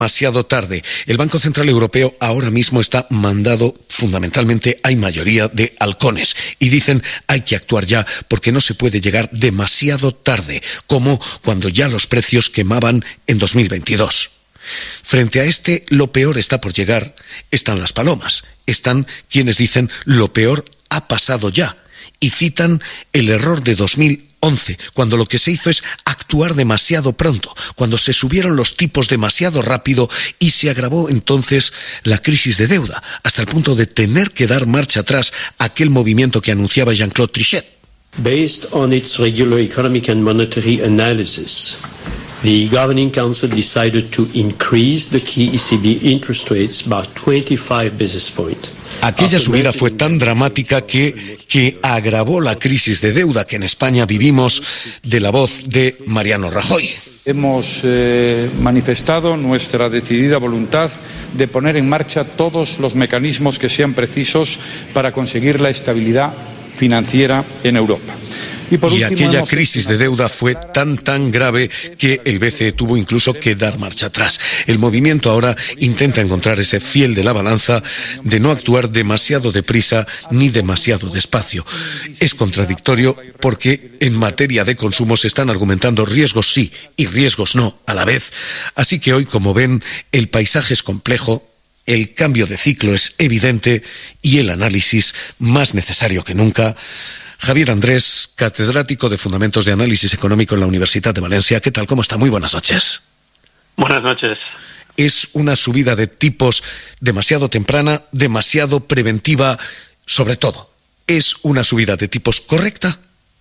demasiado tarde. El Banco Central Europeo ahora mismo está mandado, fundamentalmente hay mayoría de halcones, y dicen hay que actuar ya porque no se puede llegar demasiado tarde, como cuando ya los precios quemaban en 2022. Frente a lo peor está por llegar, están las palomas, están quienes dicen lo peor ha pasado ya, y citan el error de 2011, cuando lo que se hizo es actuar demasiado pronto, cuando se subieron los tipos demasiado rápido y se agravó entonces la crisis de deuda, hasta el punto de tener que dar marcha atrás a aquel movimiento que anunciaba Jean-Claude Trichet. Based on its regular economic and monetary analysis, the Governing Council decided to increase the key ECB interest rates by 25 basis points. Aquella subida fue tan dramática que agravó la crisis de deuda que en España vivimos, de la voz de Mariano Rajoy. Hemos manifestado nuestra decidida voluntad de poner en marcha todos los mecanismos que sean precisos para conseguir la estabilidad financiera en Europa. Y aquella crisis de deuda fue tan grave que el BCE tuvo incluso que dar marcha atrás. El movimiento ahora intenta encontrar ese fiel de la balanza de no actuar demasiado deprisa ni demasiado despacio. Es contradictorio porque en materia de consumo se están argumentando riesgos sí y riesgos no a la vez. Así que hoy, como ven, el paisaje es complejo, el cambio de ciclo es evidente y el análisis más necesario que nunca. Javier Andrés, catedrático de Fundamentos de Análisis Económico en la Universidad de Valencia. ¿Qué tal? ¿Cómo está? Muy buenas noches. Buenas noches. ¿Es una subida de tipos demasiado temprana, demasiado preventiva? Sobre todo, ¿es una subida de tipos correcta?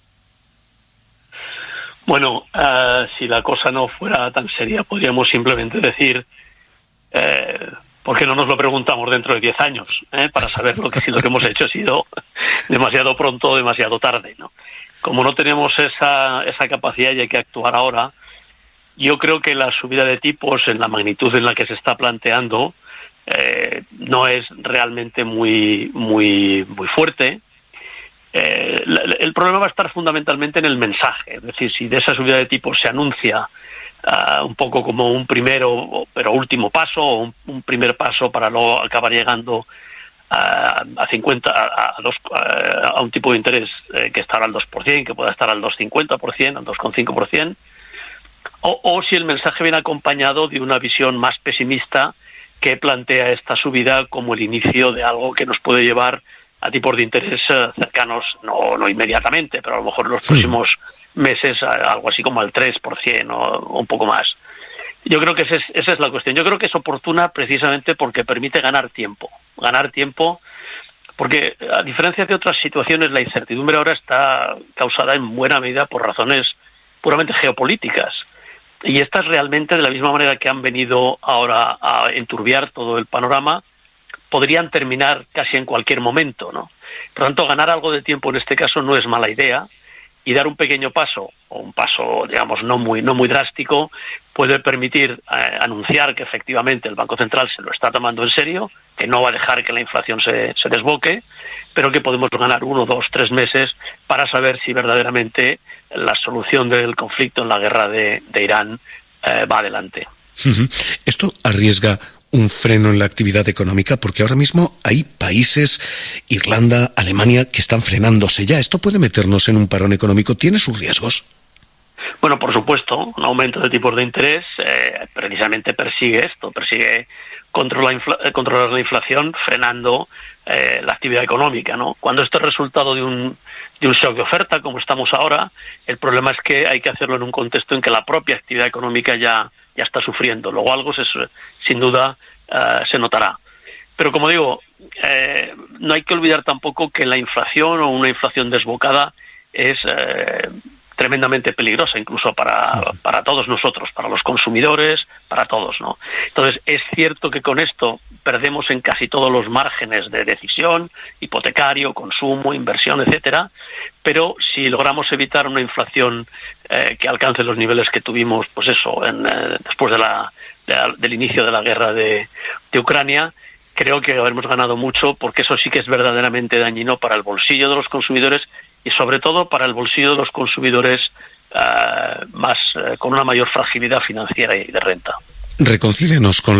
Bueno, si la cosa no fuera tan seria, podríamos simplemente decir... ¿por qué no nos lo preguntamos dentro de 10 años? Para saber si lo que hemos hecho ha sido demasiado pronto o demasiado tarde, ¿no? Como no tenemos esa capacidad y hay que actuar ahora, yo creo que la subida de tipos en la magnitud en la que se está planteando no es realmente muy fuerte. El problema va a estar fundamentalmente en el mensaje. Es decir, si de esa subida de tipos se anuncia un poco como un primero pero último paso, o un primer paso para luego acabar llegando a un tipo de interés que estará al 2%, que pueda estar al 2,50%, al 2,5%, o si el mensaje viene acompañado de una visión más pesimista que plantea esta subida como el inicio de algo que nos puede llevar a tipos de interés cercanos, no inmediatamente, pero a lo mejor en los próximos meses algo así como al 3% o un poco más. Yo creo que esa es la cuestión. Yo creo que es oportuna precisamente porque permite ganar tiempo, porque a diferencia de otras situaciones, la incertidumbre ahora está causada en buena medida por razones puramente geopolíticas, y estas realmente, de la misma manera que han venido ahora a enturbiar todo el panorama, podrían terminar casi en cualquier momento, ¿no? Por lo tanto, ganar algo de tiempo en este caso no es mala idea, y dar un pequeño paso, o un paso, digamos, no muy drástico, puede permitir anunciar que efectivamente el Banco Central se lo está tomando en serio, que no va a dejar que la inflación se desboque, pero que podemos ganar 1, 2, 3 meses para saber si verdaderamente la solución del conflicto en la guerra de Irán va adelante. Esto arriesga un freno en la actividad económica, porque ahora mismo hay países, Irlanda, Alemania, que están frenándose ya. ¿Esto puede meternos en un parón económico? ¿Tiene sus riesgos? Bueno, por supuesto, un aumento de tipos de interés precisamente persigue controlar la inflación, frenando la actividad económica, ¿no? Cuando esto es resultado de un shock de oferta, como estamos ahora, el problema es que hay que hacerlo en un contexto en que la propia actividad económica ya está sufriendo. Luego algo sin duda se notará. Pero como digo, no hay que olvidar tampoco que la inflación o una inflación desbocada es tremendamente peligrosa, incluso para todos nosotros, para los consumidores, para todos, ¿no? Entonces, es cierto que con esto perdemos en casi todos los márgenes de decisión, hipotecario, consumo, inversión, etcétera, pero si logramos evitar una inflación que alcance los niveles que tuvimos, pues eso, después del inicio de la guerra de Ucrania, creo que habremos ganado mucho, porque eso sí que es verdaderamente dañino para el bolsillo de los consumidores y sobre todo para el bolsillo de los consumidores con una mayor fragilidad financiera y de renta. reconcílienos con